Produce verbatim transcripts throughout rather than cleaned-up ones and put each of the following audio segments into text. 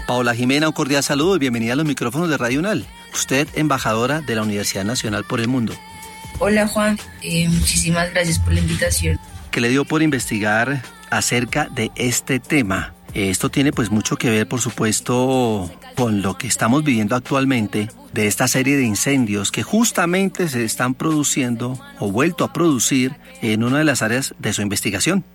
Paola Jimena, un cordial saludo y bienvenida a los micrófonos de Radio UNAL. Usted, embajadora de la Universidad Nacional por el Mundo. Hola Juan, eh, muchísimas gracias por la invitación. ¿Qué le dio por investigar acerca de este tema? Esto tiene pues mucho que ver, por supuesto, con lo que estamos viviendo actualmente, de esta serie de incendios que justamente se están produciendo o vuelto a producir en una de las áreas de su investigación.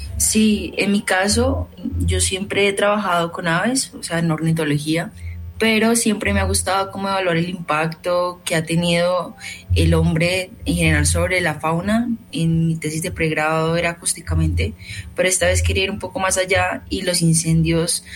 Sí, en mi caso, yo siempre he trabajado con aves, o sea, en ornitología, pero siempre me ha gustado cómo evaluar el impacto que ha tenido el hombre en general sobre la fauna. En mi tesis de pregrado era acústicamente, pero esta vez quería ir un poco más allá y los incendios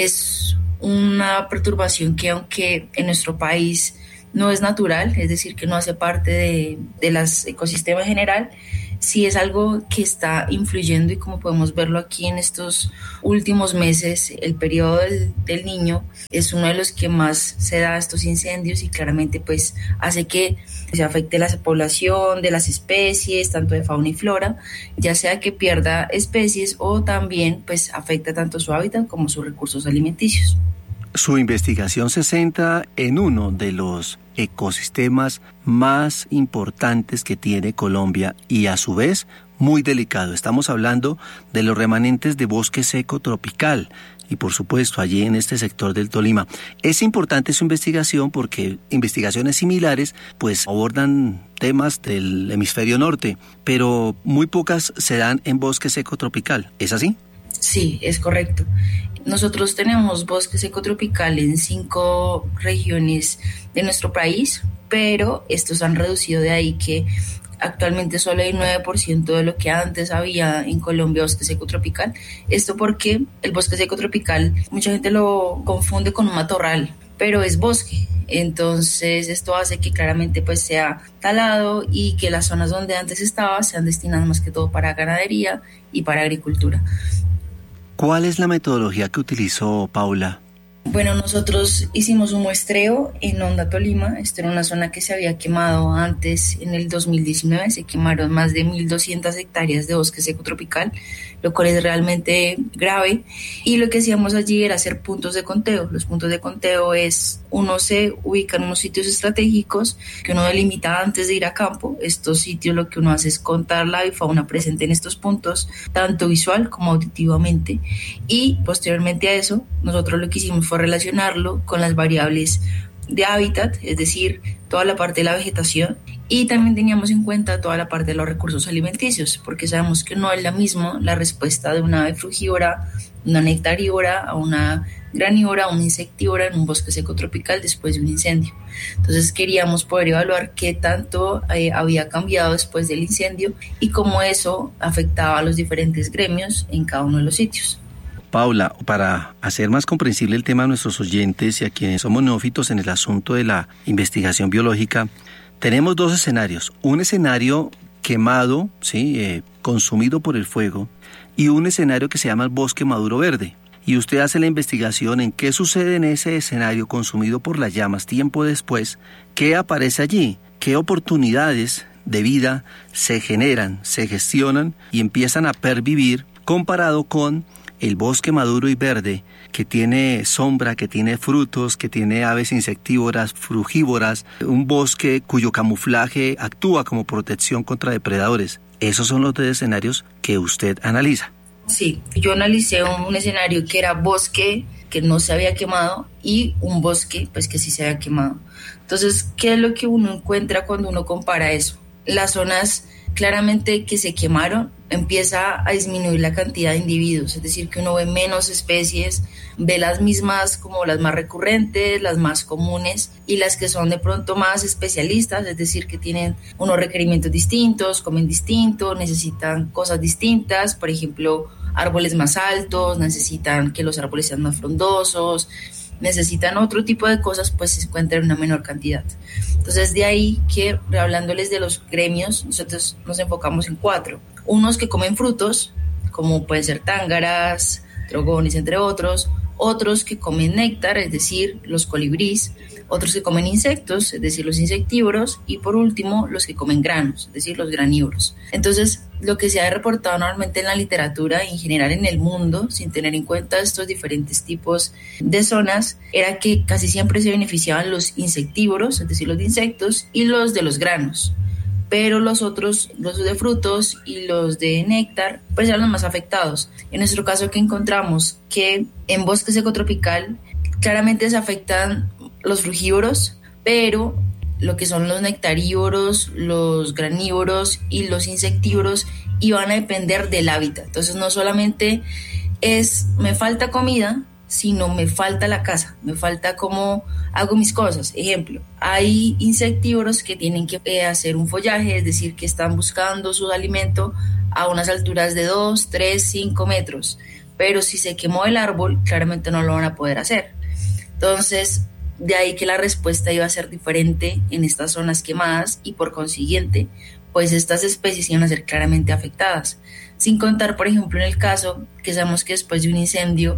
es una perturbación que, aunque en nuestro país no es natural, es decir, que no hace parte de, de los ecosistemas en general, sí es algo que está influyendo, y como podemos verlo aquí en estos últimos meses, el periodo del, del niño es uno de los que más se da estos incendios, y claramente pues hace que se afecte la población de las especies, tanto de fauna y flora, ya sea que pierda especies o también pues afecta tanto su hábitat como sus recursos alimenticios. Su investigación se centra en uno de los ecosistemas más importantes que tiene Colombia y a su vez muy delicado. Estamos hablando de los remanentes de bosque seco tropical y por supuesto allí en este sector del Tolima. Es importante su investigación porque investigaciones similares pues abordan temas del hemisferio norte, pero muy pocas se dan en bosque seco tropical. ¿Es así? Sí, es correcto. Nosotros tenemos bosque seco tropical en cinco regiones de nuestro país, pero estos han reducido, de ahí que actualmente solo hay nueve por ciento de lo que antes había en Colombia bosque seco tropical. Esto porque el bosque seco tropical, mucha gente lo confunde con un matorral, pero es bosque. Entonces esto hace que claramente pues sea talado y que las zonas donde antes estaba sean destinadas más que todo para ganadería y para agricultura. ¿Cuál es la metodología que utilizó Paula? Bueno, nosotros hicimos un muestreo en Honda, Tolima. Esto era una zona que se había quemado antes, en el dos mil diecinueve. Se quemaron más de mil doscientas hectáreas de bosque seco tropical, lo cual es realmente grave. Y lo que hacíamos allí era hacer puntos de conteo. Los puntos de conteo es, uno se ubica en unos sitios estratégicos que uno delimita antes de ir a campo. Estos sitios lo que uno hace es contar la avifauna presente en estos puntos, tanto visual como auditivamente. Y posteriormente a eso, nosotros lo que hicimos fue relacionarlo con las variables de hábitat, es decir, toda la parte de la vegetación, y también teníamos en cuenta toda la parte de los recursos alimenticios, porque sabemos que no es la misma la respuesta de una ave frugívora, una nectarívora, a una granívora, a una insectívora en un bosque seco tropical después de un incendio. Entonces queríamos poder evaluar qué tanto eh, había cambiado después del incendio y cómo eso afectaba a los diferentes gremios en cada uno de los sitios. Paula, para hacer más comprensible el tema a nuestros oyentes y a quienes somos neófitos en el asunto de la investigación biológica, tenemos dos escenarios. Un escenario quemado, ¿sí? eh, consumido por el fuego, y un escenario que se llama el bosque maduro verde. Y usted hace la investigación en qué sucede en ese escenario consumido por las llamas tiempo después, qué aparece allí, qué oportunidades de vida se generan, se gestionan y empiezan a pervivir comparado con el bosque maduro y verde, que tiene sombra, que tiene frutos, que tiene aves insectívoras, frugívoras, un bosque cuyo camuflaje actúa como protección contra depredadores. Esos son los tres escenarios que usted analiza. Sí, yo analicé un, un escenario que era bosque que no se había quemado y un bosque pues que sí se había quemado. Entonces, ¿qué es lo que uno encuentra cuando uno compara eso? Las zonas claramente que se quemaron, empieza a disminuir la cantidad de individuos, es decir, que uno ve menos especies, ve las mismas como las más recurrentes, las más comunes y las que son de pronto más especialistas, es decir, que tienen unos requerimientos distintos, comen distinto, necesitan cosas distintas, por ejemplo, árboles más altos, necesitan que los árboles sean más frondosos, necesitan otro tipo de cosas, pues se encuentran en una menor cantidad. Entonces, de ahí que, hablándoles de los gremios, nosotros nos enfocamos en cuatro. Unos que comen frutos, como pueden ser tángaras, drogones, entre otros. otros que comen néctar, es decir, los colibríes, otros que comen insectos, es decir, los insectívoros, y por último, los que comen granos, es decir, los granívoros. Entonces, lo que se ha reportado normalmente en la literatura, en general en el mundo, sin tener en cuenta estos diferentes tipos de zonas, era que casi siempre se beneficiaban los insectívoros, es decir, los de insectos, y los de los granos. Pero los otros, los de frutos y los de néctar, pues eran los más afectados. En nuestro caso, que encontramos que en bosque seco tropical claramente se afectan los frugívoros, pero lo que son los nectarívoros, los granívoros y los insectívoros iban a depender del hábitat. Entonces no solamente es me falta comida, sino me falta la casa, me falta cómo hago mis cosas. Ejemplo, hay insectívoros que tienen que eh, hacer un follaje, es decir, que están buscando su alimento a unas alturas de dos, tres, cinco metros, pero si se quemó el árbol, claramente no lo van a poder hacer. Entonces, de ahí que la respuesta iba a ser diferente en estas zonas quemadas y por consiguiente, pues estas especies iban a ser claramente afectadas. Sin contar, por ejemplo, en el caso que sabemos que después de un incendio,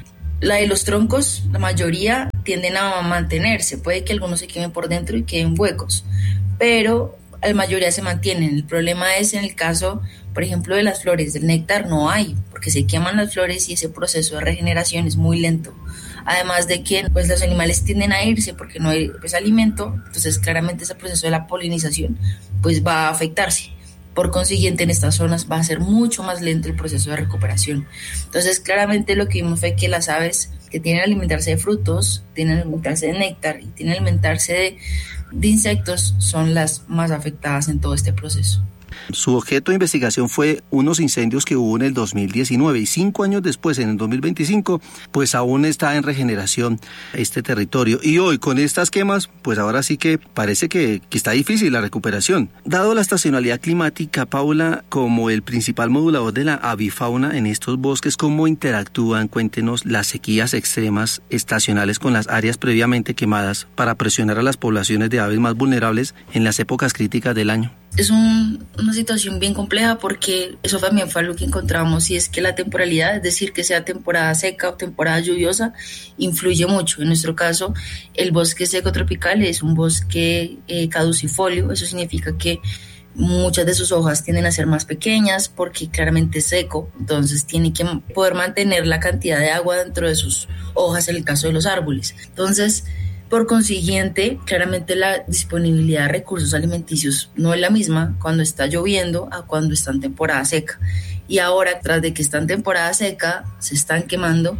la de los troncos, la mayoría tienden a mantenerse. Puede que algunos se quemen por dentro y queden huecos, pero la mayoría se mantienen. El problema es en el caso, por ejemplo, de las flores, del néctar no hay, porque se queman las flores y ese proceso de regeneración es muy lento. Además de que pues, los animales tienden a irse porque no hay pues, alimento, entonces claramente ese proceso de la polinización pues, va a afectarse. Por consiguiente, en estas zonas va a ser mucho más lento el proceso de recuperación. Entonces, claramente lo que vimos fue que las aves que tienen que alimentarse de frutos, tienen que alimentarse de néctar y tienen que alimentarse de, de insectos son las más afectadas en todo este proceso. Su objeto de investigación fue unos incendios que hubo en el dos mil diecinueve y cinco años después, en el dos mil veinticinco, pues aún está en regeneración este territorio. Y hoy con estas quemas, pues ahora sí que parece que, que está difícil la recuperación. Dado la estacionalidad climática, Paula, como el principal modulador de la avifauna en estos bosques, ¿cómo interactúan, cuéntenos, las sequías extremas estacionales con las áreas previamente quemadas para presionar a las poblaciones de aves más vulnerables en las épocas críticas del año? Es un, una situación bien compleja porque eso también fue algo que encontramos, y es que la temporalidad, es decir, que sea temporada seca o temporada lluviosa, influye mucho. En nuestro caso, el bosque seco tropical es un bosque eh, caducifolio. Eso significa que muchas de sus hojas tienden a ser más pequeñas porque claramente es seco, entonces tiene que poder mantener la cantidad de agua dentro de sus hojas en el caso de los árboles. Entonces, por consiguiente, claramente la disponibilidad de recursos alimenticios no es la misma cuando está lloviendo a cuando está en temporada seca. Y ahora, tras de que está en temporada seca, se están quemando,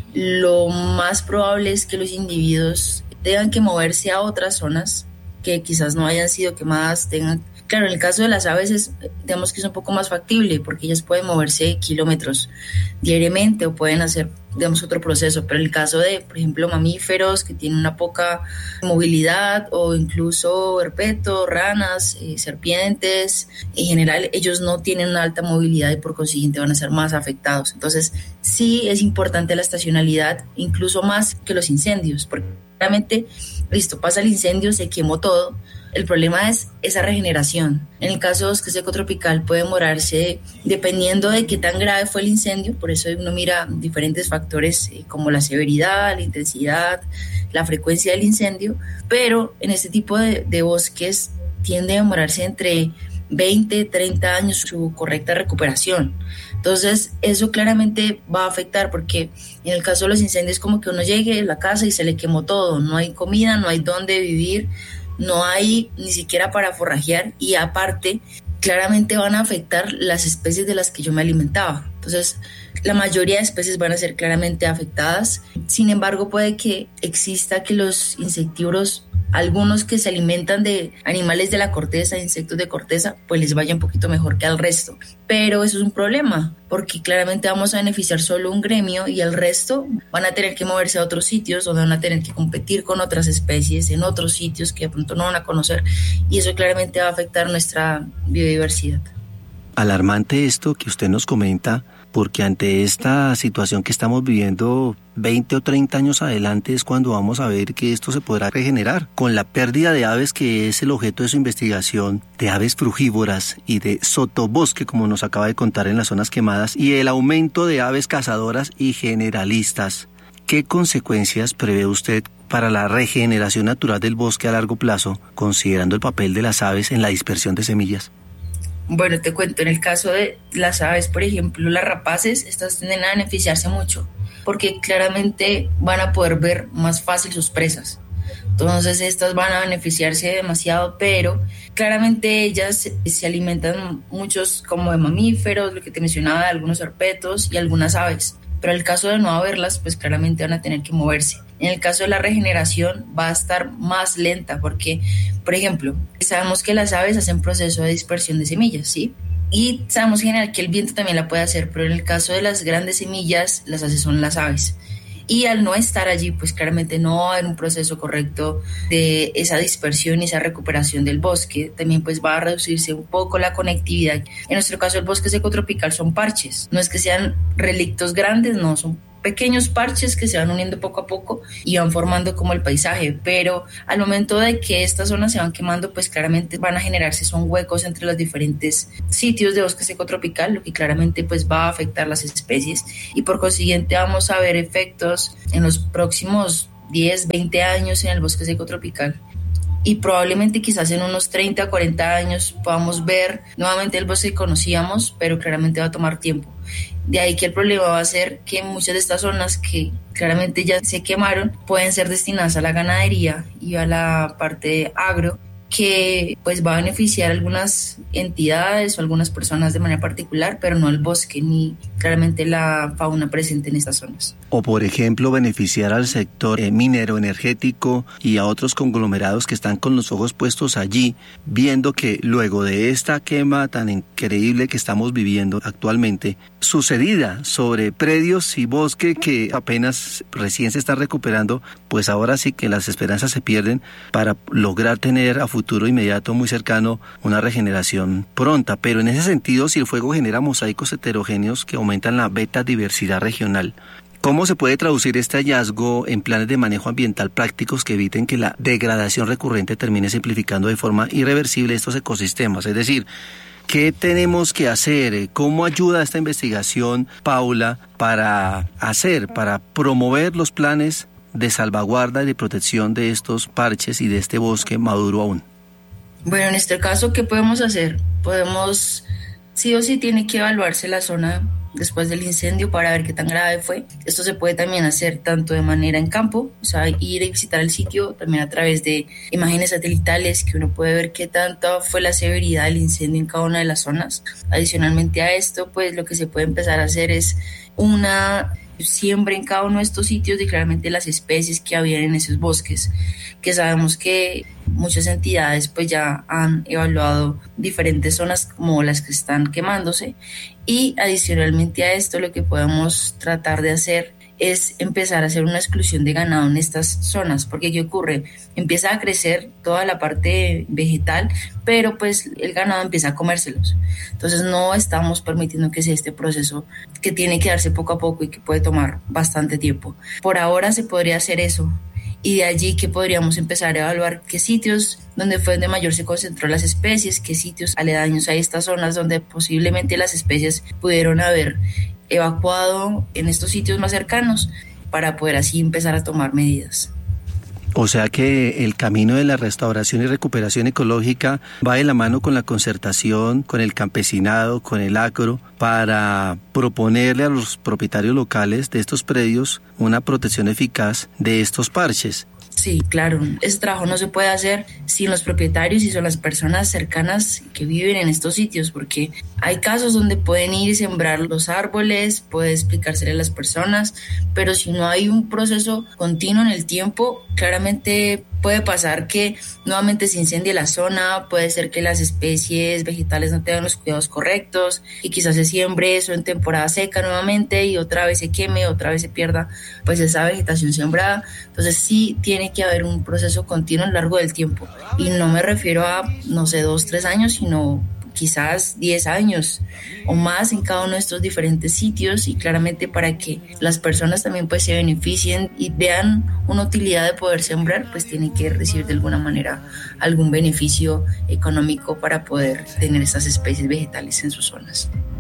lo más probable es que los individuos tengan que moverse a otras zonas que quizás no hayan sido quemadas, tengan. Claro, en el caso de las aves, es, digamos que es un poco más factible porque ellas pueden moverse kilómetros diariamente o pueden hacer, digamos, otro proceso, pero en el caso de, por ejemplo, mamíferos que tienen una poca movilidad o incluso herpetos, ranas, eh, serpientes, en general ellos no tienen una alta movilidad y por consiguiente van a ser más afectados. Entonces, sí es importante la estacionalidad, incluso más que los incendios, porque realmente, listo, pasa el incendio, se quemó todo. El problema es esa regeneración. En el caso de bosque seco tropical puede demorarse, dependiendo de qué tan grave fue el incendio, por eso uno mira diferentes factores eh, como la severidad, la intensidad, la frecuencia del incendio, pero en este tipo de, de bosques tiende a demorarse entre veinte, treinta años su correcta recuperación. Entonces eso claramente va a afectar porque en el caso de los incendios como que uno llegue a la casa y se le quemó todo, no hay comida, no hay dónde vivir, no hay ni siquiera para forrajear y aparte claramente van a afectar las especies de las que yo me alimentaba. Entonces la mayoría de especies van a ser claramente afectadas. Sin embargo, puede que exista que los insectívoros, algunos que se alimentan de animales de la corteza, insectos de corteza, pues les vaya un poquito mejor que al resto. Pero eso es un problema, porque claramente vamos a beneficiar solo un gremio y el resto van a tener que moverse a otros sitios donde van a tener que competir con otras especies en otros sitios que de pronto no van a conocer, y eso claramente va a afectar nuestra biodiversidad. Alarmante esto que usted nos comenta, porque ante esta situación que estamos viviendo veinte o treinta años adelante es cuando vamos a ver que esto se podrá regenerar. Con la pérdida de aves, que es el objeto de su investigación, de aves frugívoras y de sotobosque, como nos acaba de contar, en las zonas quemadas, y el aumento de aves cazadoras y generalistas. ¿qué consecuencias prevé usted para la regeneración natural del bosque a largo plazo, considerando el papel de las aves en la dispersión de semillas? Bueno, te cuento, en el caso de las aves, por ejemplo, las rapaces, estas tienden a beneficiarse mucho, porque claramente van a poder ver más fácil sus presas. Entonces estas van a beneficiarse demasiado, pero claramente ellas se, se alimentan muchos como de mamíferos, lo que te mencionaba, de algunos herpetos y algunas aves. Pero en el caso de no haberlas, pues claramente van a tener que moverse. En el caso de la regeneración va a estar más lenta porque, por ejemplo, sabemos que las aves hacen proceso de dispersión de semillas, ¿sí? Y sabemos en general que el viento también la puede hacer, pero en el caso de las grandes semillas las hace son las aves. Y al no estar allí, pues claramente no va a haber un proceso correcto de esa dispersión y esa recuperación del bosque. También pues va a reducirse un poco la conectividad. En nuestro caso el bosque secotropical son parches, no es que sean relictos grandes, no, son pequeños parches que se van uniendo poco a poco y van formando como el paisaje, pero al momento de que estas zonas se van quemando, pues claramente van a generarse son huecos entre los diferentes sitios de bosque secotropical, lo que claramente pues va a afectar las especies y por consiguiente vamos a ver efectos en los próximos diez, veinte años en el bosque secotropical. Y probablemente quizás en unos treinta, cuarenta años podamos ver nuevamente el bosque que conocíamos, pero claramente va a tomar tiempo. De ahí que el problema va a ser que muchas de estas zonas que claramente ya se quemaron pueden ser destinadas a la ganadería y a la parte agro, que pues va a beneficiar a algunas entidades o algunas personas de manera particular, pero no el bosque ni claramente la fauna presente en estas zonas. O por ejemplo beneficiar al sector eh, minero energético y a otros conglomerados que están con los ojos puestos allí, viendo que luego de esta quema tan increíble que estamos viviendo actualmente, sucedida sobre predios y bosque que apenas recién se está recuperando, pues ahora sí que las esperanzas se pierden para lograr tener a futuro inmediato muy cercano una regeneración pronta. Pero en ese sentido, si el fuego genera mosaicos heterogéneos que aumentan la beta diversidad regional, ¿cómo se puede traducir este hallazgo en planes de manejo ambiental prácticos que eviten que la degradación recurrente termine simplificando de forma irreversible estos ecosistemas? Es decir, ¿qué tenemos que hacer? ¿Cómo ayuda esta investigación, Paula, para hacer, para promover los planes de salvaguarda y de protección de estos parches y de este bosque maduro aún? Bueno, en este caso, ¿qué podemos hacer? Podemos, sí o sí tiene que evaluarse la zona después del incendio para ver qué tan grave fue. Esto se puede también hacer tanto de manera en campo, o sea, ir y visitar el sitio, también a través de imágenes satelitales que uno puede ver qué tanto fue la severidad del incendio en cada una de las zonas. Adicionalmente a esto, pues lo que se puede empezar a hacer es una siembra en cada uno de estos sitios de claramente las especies que había en esos bosques, que sabemos que muchas entidades pues ya han evaluado diferentes zonas como las que están quemándose, y adicionalmente a esto lo que podemos tratar de hacer es empezar a hacer una exclusión de ganado en estas zonas, porque ¿qué ocurre? Empieza a crecer toda la parte vegetal, pero pues el ganado empieza a comérselos. Entonces no estamos permitiendo que sea este proceso que tiene que darse poco a poco y que puede tomar bastante tiempo. Por ahora se podría hacer eso, y de allí que podríamos empezar a evaluar qué sitios donde fue donde mayor se concentró las especies, qué sitios aledaños a estas zonas donde posiblemente las especies pudieron haber evacuado en estos sitios más cercanos para poder así empezar a tomar medidas. O sea que el camino de la restauración y recuperación ecológica va de la mano con la concertación, con el campesinado, con el agro, para proponerle a los propietarios locales de estos predios una protección eficaz de estos parches. Sí, claro, ese trabajo no se puede hacer sin los propietarios y son las personas cercanas que viven en estos sitios, porque hay casos donde pueden ir y sembrar los árboles, puede explicárselo a las personas, pero si no hay un proceso continuo en el tiempo, claramente puede pasar que nuevamente se incendie la zona, puede ser que las especies vegetales no tengan los cuidados correctos y quizás se siembre eso en temporada seca nuevamente y otra vez se queme, otra vez se pierda pues esa vegetación sembrada. Entonces sí tiene que haber un proceso continuo a lo largo del tiempo, y no me refiero a, no sé, dos, tres años, sino quizás diez años o más en cada uno de estos diferentes sitios, y claramente para que las personas también pues se beneficien y vean una utilidad de poder sembrar, pues tienen que recibir de alguna manera algún beneficio económico para poder tener estas especies vegetales en sus zonas.